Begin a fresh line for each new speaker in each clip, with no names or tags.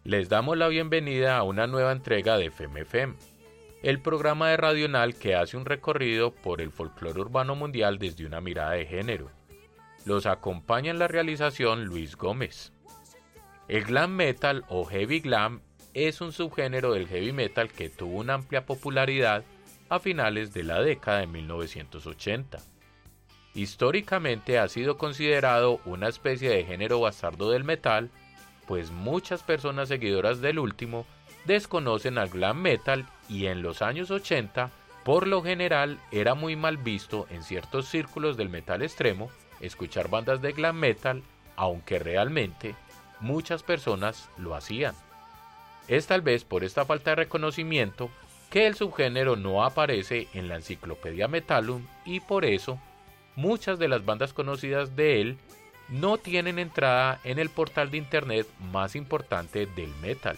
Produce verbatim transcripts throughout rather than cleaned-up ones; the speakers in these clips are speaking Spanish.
Les damos la bienvenida a una nueva entrega de F M F M, el programa de Radional que hace un recorrido por el folclore urbano mundial desde una mirada de género. Los acompaña en la realización Luis Gómez. El glam metal o heavy glam es un subgénero del heavy metal que tuvo una amplia popularidad a finales de la década de mil novecientos ochenta. Históricamente ha sido considerado una especie de género bastardo del metal, pues muchas personas seguidoras del último desconocen al glam metal y en los años ochenta, por lo general, era muy mal visto en ciertos círculos del metal extremo escuchar bandas de glam metal, aunque realmente muchas personas lo hacían. Es tal vez por esta falta de reconocimiento que el subgénero no aparece en la Enciclopedia Metallum y por eso muchas de las bandas conocidas de él no tienen entrada en el portal de internet más importante del metal.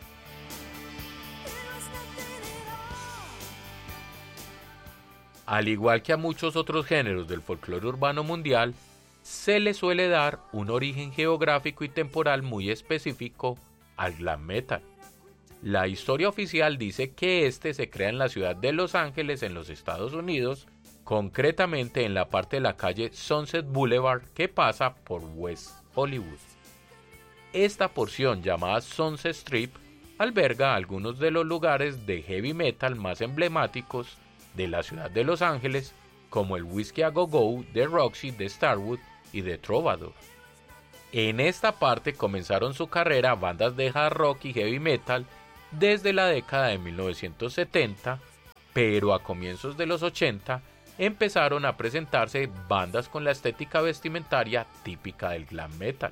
Al igual que a muchos otros géneros del folclore urbano mundial, se le suele dar un origen geográfico y temporal muy específico al glam metal. La historia oficial dice que este se crea en la ciudad de Los Ángeles, en los Estados Unidos, concretamente en la parte de la calle Sunset Boulevard que pasa por West Hollywood. Esta porción, llamada Sunset Strip, alberga algunos de los lugares de heavy metal más emblemáticos de la ciudad de Los Ángeles, como el Whiskey a Go Go, de Roxy, de Starwood y de Trovador. En esta parte comenzaron su carrera bandas de hard rock y heavy metal desde la década de mil novecientos setenta, pero a comienzos de los ochenta empezaron a presentarse bandas con la estética vestimentaria típica del glam metal.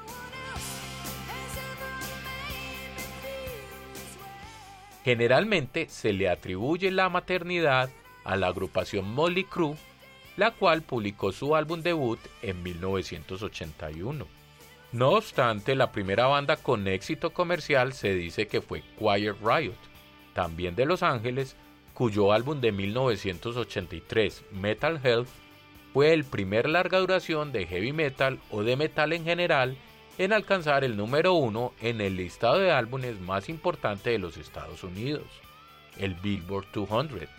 Generalmente se le atribuye la maternidad a la agrupación Mötley Crüe, la cual publicó su álbum debut en mil novecientos ochenta y uno. No obstante, la primera banda con éxito comercial se dice que fue Quiet Riot, también de Los Ángeles, cuyo álbum de mil novecientos ochenta y tres, Metal Health, fue el primer larga duración de heavy metal o de metal en general en alcanzar el número uno en el listado de álbumes más importante de los Estados Unidos, el Billboard doscientos.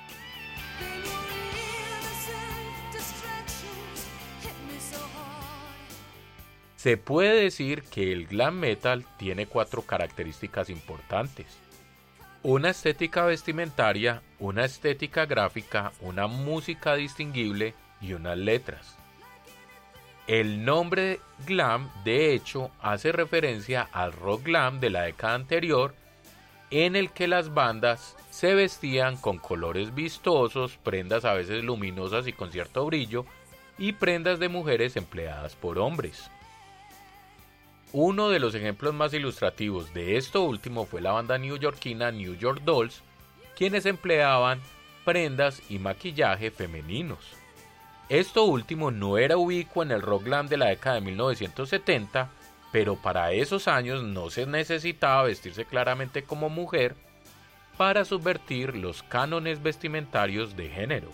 Se puede decir que el glam metal tiene cuatro características importantes: una estética vestimentaria, una estética gráfica, una música distinguible y unas letras. El nombre glam, de hecho, hace referencia al rock glam de la década anterior, en el que las bandas se vestían con colores vistosos, prendas a veces luminosas y con cierto brillo, y prendas de mujeres empleadas por hombres. Uno de los ejemplos más ilustrativos de esto último fue la banda neoyorquina New York Dolls, quienes empleaban prendas y maquillaje femeninos. Esto último no era ubicuo en el rock glam de la década de mil novecientos setenta, pero para esos años no se necesitaba vestirse claramente como mujer para subvertir los cánones vestimentarios de género.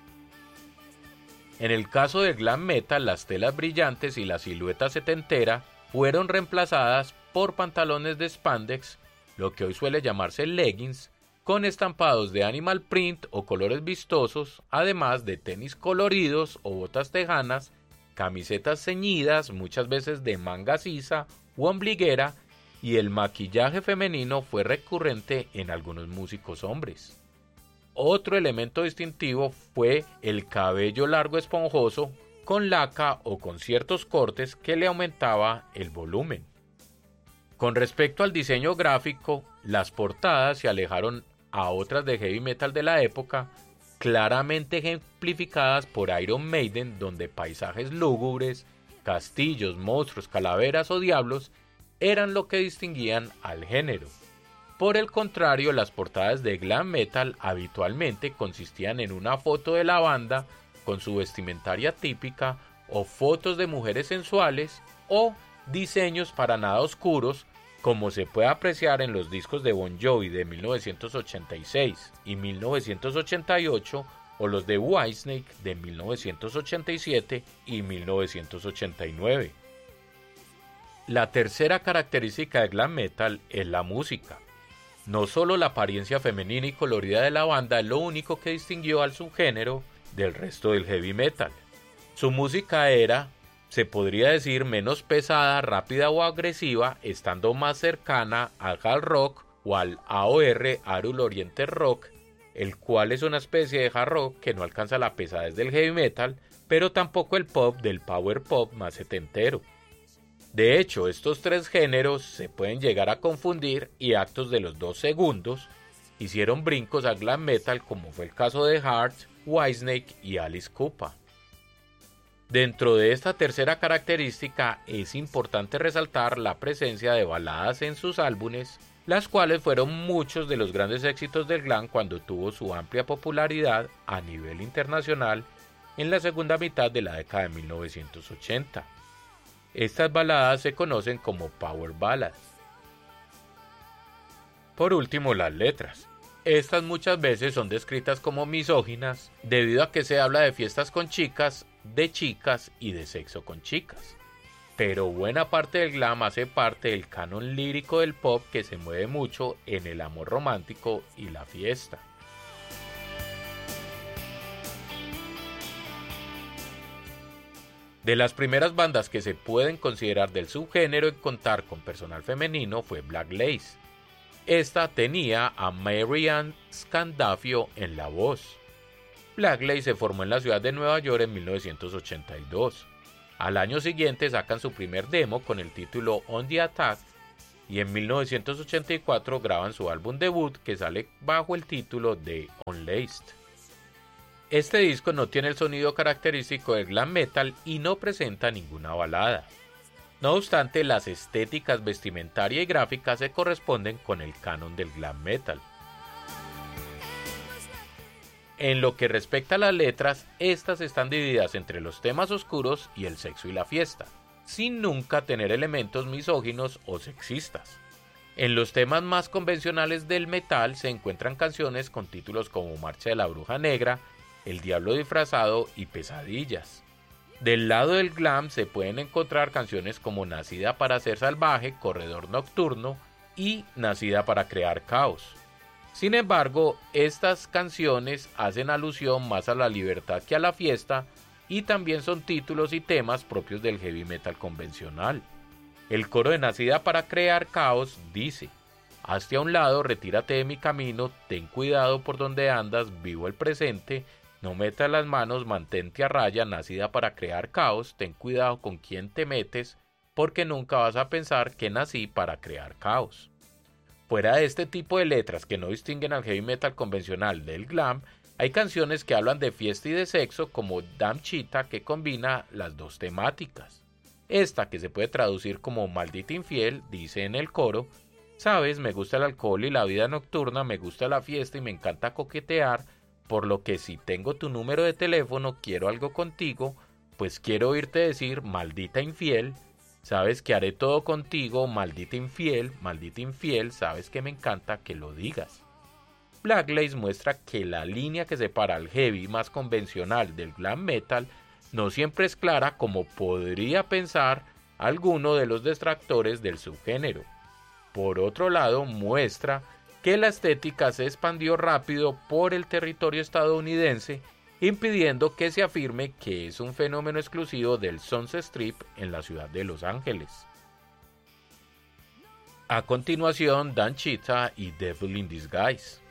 En el caso del glam metal, las telas brillantes y la silueta setentera fueron reemplazadas por pantalones de spandex, lo que hoy suele llamarse leggings, con estampados de animal print o colores vistosos, además de tenis coloridos o botas tejanas, camisetas ceñidas, muchas veces de manga sisa u ombliguera, y el maquillaje femenino fue recurrente en algunos músicos hombres. Otro elemento distintivo fue el cabello largo esponjoso, con laca o con ciertos cortes que le aumentaba el volumen. Con respecto al diseño gráfico, las portadas se alejaron a otras de heavy metal de la época, claramente ejemplificadas por Iron Maiden, donde paisajes lúgubres, castillos, monstruos, calaveras o diablos eran lo que distinguían al género. Por el contrario, las portadas de glam metal habitualmente consistían en una foto de la banda con su vestimentaria típica, o fotos de mujeres sensuales, o diseños para nada oscuros, como se puede apreciar en los discos de Bon Jovi de mil novecientos ochenta y seis y mil novecientos ochenta y ocho, o los de Whitesnake de mil novecientos ochenta y siete y mil novecientos ochenta y nueve. La tercera característica del glam metal es la música. No solo la apariencia femenina y colorida de la banda es lo único que distinguió al subgénero del resto del heavy metal. Su música era, se podría decir, menos pesada, rápida o agresiva, estando más cercana al hard rock o al A O R, Arul Oriented Rock, el cual es una especie de hard rock que no alcanza la pesadez del heavy metal, pero tampoco el pop del power pop más setentero. De hecho, estos tres géneros se pueden llegar a confundir y actos de los dos segundos hicieron brincos al glam metal, como fue el caso de Heart, Whitesnake y Alice Cooper. Dentro de esta tercera característica es importante resaltar la presencia de baladas en sus álbumes, las cuales fueron muchos de los grandes éxitos del glam cuando tuvo su amplia popularidad a nivel internacional en la segunda mitad de la década de mil novecientos ochenta. Estas baladas se conocen como Power Ballads. Por último, las letras. Estas muchas veces son descritas como misóginas debido a que se habla de fiestas con chicas, de chicas y de sexo con chicas. Pero buena parte del glam hace parte del canon lírico del pop, que se mueve mucho en el amor romántico y la fiesta. De las primeras bandas que se pueden considerar del subgénero en contar con personal femenino fue Black Lace. Esta tenía a Mary Ann Scandafio en la voz. Black Lace se formó en la ciudad de Nueva York en mil novecientos ochenta y dos. Al año siguiente sacan su primer demo con el título On the Attack y en mil novecientos ochenta y cuatro graban su álbum debut, que sale bajo el título de Unlaced. Este disco no tiene el sonido característico del glam metal y no presenta ninguna balada. No obstante, las estéticas vestimentaria y gráficas se corresponden con el canon del glam metal. En lo que respecta a las letras, estas están divididas entre los temas oscuros y el sexo y la fiesta, sin nunca tener elementos misóginos o sexistas. En los temas más convencionales del metal se encuentran canciones con títulos como Marcha de la Bruja Negra, El Diablo Disfrazado y Pesadillas. Del lado del glam se pueden encontrar canciones como Nacida para ser salvaje, Corredor Nocturno y Nacida para crear caos. Sin embargo, estas canciones hacen alusión más a la libertad que a la fiesta y también son títulos y temas propios del heavy metal convencional. El coro de Nacida para crear caos dice: hazte a un lado, retírate de mi camino, ten cuidado por donde andas, vivo el presente, no metas las manos, mantente a raya, nacida para crear caos, ten cuidado con quién te metes, porque nunca vas a pensar que nací para crear caos. Fuera de este tipo de letras que no distinguen al heavy metal convencional del glam, hay canciones que hablan de fiesta y de sexo, como Damn Cheetah, que combina las dos temáticas. Esta, que se puede traducir como Maldita Infiel, dice en el coro: sabes, me gusta el alcohol y la vida nocturna, me gusta la fiesta y me encanta coquetear, por lo que si tengo tu número de teléfono, quiero algo contigo, pues quiero oírte decir maldita infiel, sabes que haré todo contigo, maldita infiel, maldita infiel, sabes que me encanta que lo digas. Black Lace muestra que la línea que separa al heavy más convencional del glam metal no siempre es clara, como podría pensar alguno de los detractores del subgénero. Por otro lado, muestra que la estética se expandió rápido por el territorio estadounidense, impidiendo que se afirme que es un fenómeno exclusivo del Sunset Strip en la ciudad de Los Ángeles. A continuación, Damn Cheetah y Devil in Disguise.